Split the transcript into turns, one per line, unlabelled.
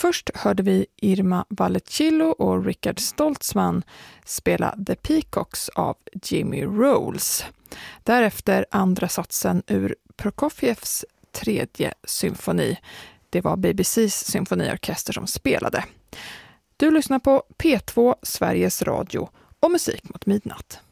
Först hörde vi Irma Vallecillo och Richard Stoltzman spela The Peacocks av Jimmy Rolls. Därefter andra satsen ur Prokofievs tredje symfoni. Det var BBCs symfoniorkester som spelade. Du lyssnar på P2 Sveriges Radio och Musik mot midnatt.